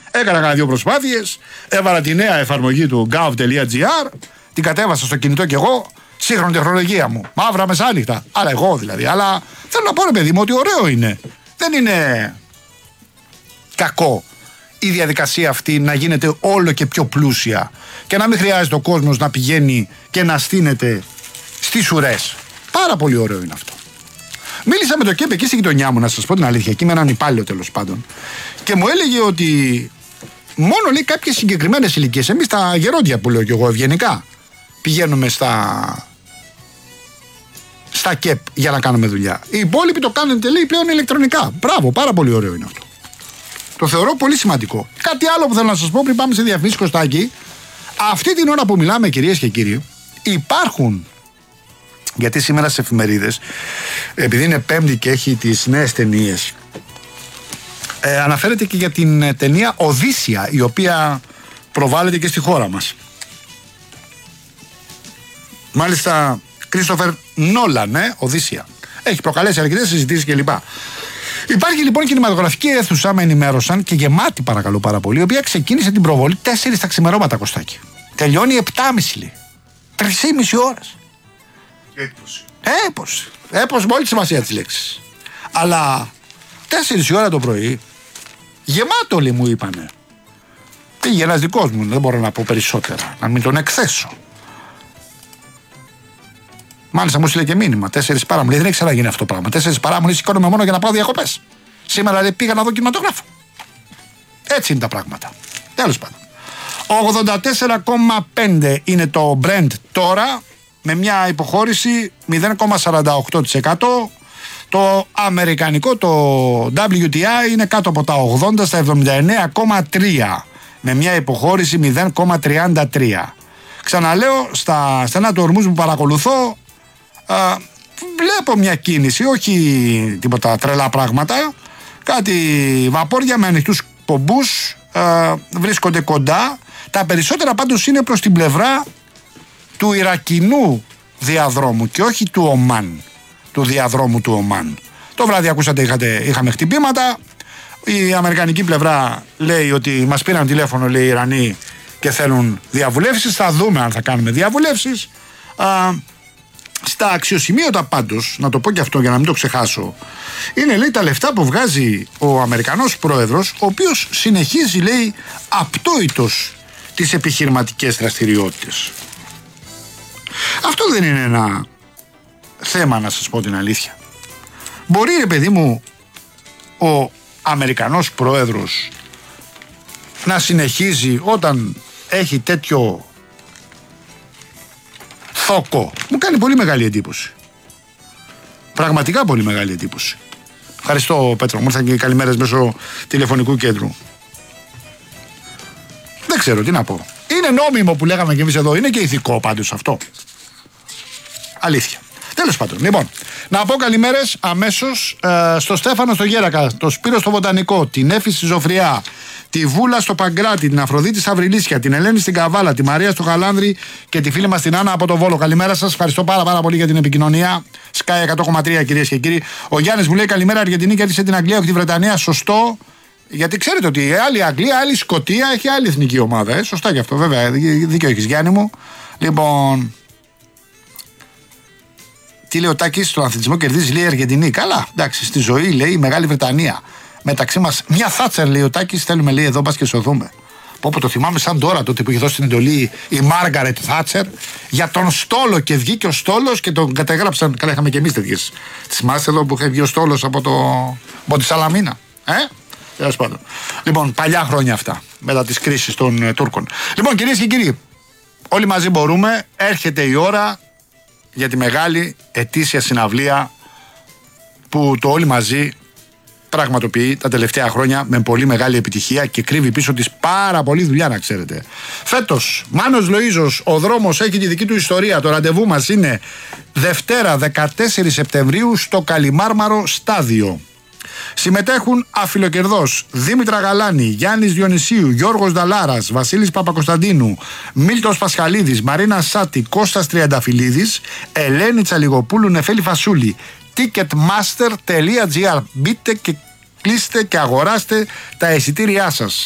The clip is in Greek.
Έκανα κανένα 2 προσπάθειες. Έβαλα τη νέα εφαρμογή του gov.gr. Την κατέβασα στο κινητό κι εγώ. Σύγχρονη τεχνολογία μου. Μαύρα μεσάνυχτα. Αλλά εγώ δηλαδή. Αλλά θέλω να πω, ρε παιδί μου, ότι ωραίο είναι. Δεν είναι κακό η διαδικασία αυτή να γίνεται όλο και πιο πλούσια και να μην χρειάζεται ο κόσμος να πηγαίνει και να στείνεται στις ουρές. Πάρα πολύ ωραίο είναι αυτό. Μίλησα με το ΚΕΠ εκεί στη γειτονιά μου, να σας πω την αλήθεια, εκεί με έναν υπάλληλο τέλος πάντων, και μου έλεγε ότι μόνο, λέει, κάποιες συγκεκριμένες ηλικίες, εμείς τα γερόντια που λέω κι εγώ ευγενικά, πηγαίνουμε στα ΚΕΠ για να κάνουμε δουλειά. Οι υπόλοιποι το κάνετε, λέει, πλέον ηλεκτρονικά. Μπράβο, πάρα πολύ ωραίο είναι αυτό. Το θεωρώ πολύ σημαντικό. Κάτι άλλο που θέλω να σας πω πριν πάμε σε διαφημίσεις, Κωστάκη. Αυτή την ώρα που μιλάμε, κυρίες και κύριοι, υπάρχουν, γιατί σήμερα στις εφημερίδες, επειδή είναι Πέμπτη και έχει τις νέες ταινίες, αναφέρεται και για την ταινία Οδύσσια, η οποία προβάλλεται και στη χώρα μας. Μάλιστα, Κρίστοφερ Νόλαν, Οδύσσια. Έχει προκαλέσει αρκετές συζητήσεις κλπ. Υπάρχει λοιπόν κινηματογραφική αίθουσα, με ενημέρωσαν, και γεμάτη, παρακαλώ πάρα πολύ, η οποία ξεκίνησε την προβολή 4 τα ξημερώματα, Κωστάκη. Τελειώνει 7.30, λέει. 3,5 ώρες. Έπωση με όλη τη σημασία της λέξης. Αλλά 4 ώρα το πρωί, γεμάτο, λέει, μου είπανε. Πήγε ένας δικός μου, δεν μπορώ να πω περισσότερα, να μην τον εκθέσω. Μάλιστα μου στείλε και μήνυμα. 4 παρά μου λέει: δεν έχει ξαναγίνει αυτό το πράγμα. 4 παρά μου λέει: σηκώνομαι μόνο για να πάω διακοπές. Σήμερα, λέει, πήγα να δω κινηματογράφο. Έτσι είναι τα πράγματα. Τέλος πάντων. 84,5 είναι το Brent τώρα, με μια υποχώρηση 0,48%. Το αμερικανικό, το WTI, είναι κάτω από τα 80 στα 79,3, με μια υποχώρηση 0,33. Ξαναλέω, στα στενά του ορμούς που παρακολουθώ, βλέπω μια κίνηση, όχι τίποτα τρελά πράγματα, κάτι βαπόρια με ανοιχτούς πομπούς βρίσκονται κοντά. Τα περισσότερα πάντως είναι προς την πλευρά του Ιρακινού διαδρόμου και όχι του Ομάν, του διαδρόμου του Ομάν. Το βράδυ ακούσατε, είχαμε χτυπήματα. Η αμερικανική πλευρά λέει ότι μας πήραν τηλέφωνο, λέει, οι Ιρανοί, και θέλουν διαβουλεύσεις. Θα δούμε αν θα κάνουμε διαβουλεύσεις. Στα αξιοσημείωτα πάντως, να το πω και αυτό για να μην το ξεχάσω, είναι, λέει, τα λεφτά που βγάζει ο Αμερικανός πρόεδρος, ο οποίος συνεχίζει, λέει, απτόητος τις επιχειρηματικές δραστηριότητες. Αυτό δεν είναι ένα θέμα, να σας πω την αλήθεια. Μπορεί, ρε παιδί μου, ο Αμερικανός πρόεδρος να συνεχίζει όταν έχει τέτοιο θόκο. Μου κάνει πολύ μεγάλη εντύπωση. Πραγματικά πολύ μεγάλη εντύπωση. Ευχαριστώ, Πέτρο. Μου ήρθαν και καλημέρες μέσω τηλεφωνικού κέντρου. Δεν ξέρω τι να πω. Είναι νόμιμο που λέγαμε και εμείς εδώ. Είναι και ηθικό πάντως αυτό. Αλήθεια. Τέλος πάντων. Λοιπόν, να πω καλημέρες αμέσως στο Στέφανο στο Γέρακα, το Σπύρο στο Βοτανικό, την Έφη στη Ζωφριά, τη Βούλα στο Παγκράτη, την Αφροδίτη στα Αυριλίσια, την Ελένη στην Καβάλα, τη Μαρία στο Χαλάνδρη και τη φίλη μας την Άννα από το Βόλο. Καλημέρα σας. Ευχαριστώ πάρα πολύ για την επικοινωνία. Sky 100,3, κυρίες και κύριοι. Ο Γιάννης μου λέει: καλημέρα, Αργεντινή κέρδισε την Αγγλία, όχι τη Βρετανία. Σωστό. Γιατί ξέρετε ότι άλλη Αγγλία, άλλη Σκωτία έχει άλλη εθνική ομάδα. Σωστά και αυτό, βέβαια. Δίκιο έχεις, Γιάννη μου. Λοιπόν. Τι λέει ο Τάκης, στον αθλητισμό κερδίζει, λέει, η Αργεντινή. Καλά, εντάξει, στη ζωή, λέει, η Μεγάλη Βρετανία. Μεταξύ μας, μια Θάτσερ, λέει ο Τάκης, θέλουμε, λέει, εδώ, μπας και σωθούμε. Πω, το θυμάμαι σαν τώρα, τότε που είχε δώσει την εντολή η Μάργαρετ Θάτσερ για τον Στόλο, και βγήκε ο Στόλος και τον καταγράψαν. Καλά, είχαμε και εμείς τέτοιες. Θυμάστε εδώ που είχε βγει ο Στόλος από τη Σαλαμίνα. Τέλος πάντων. Λοιπόν, παλιά χρόνια αυτά, μετά τις κρίσεις των Τούρκων. Λοιπόν, κυρίες και κύριοι, όλοι μαζί μπορούμε. Έρχεται η ώρα για τη μεγάλη ετήσια συναυλία που το Όλοι Μαζί πραγματοποιεί τα τελευταία χρόνια με πολύ μεγάλη επιτυχία και κρύβει πίσω της πάρα πολύ δουλειά, να ξέρετε. Φέτος, Μάνος Λοΐζος, ο δρόμος έχει τη δική του ιστορία. Το ραντεβού μας είναι Δευτέρα 14 Σεπτεμβρίου στο Καλιμάρμαρο Στάδιο. Συμμετέχουν αφιλοκερδός Δήμητρα Γαλάνη, Γιάννης Διονυσίου, Γιώργος Δαλάρας, Βασίλης Παπακοσταντίνου, Μίλτος Πασχαλίδης, Μαρίνα Σάτη, Κώστας Τριανταφυλλίδης, Ελένη Τσαλιγοπούλου, Νεφέλη Φασούλη. Ticketmaster.gr. Μπείτε και κλείστε και αγοράστε τα εισιτήριά σας.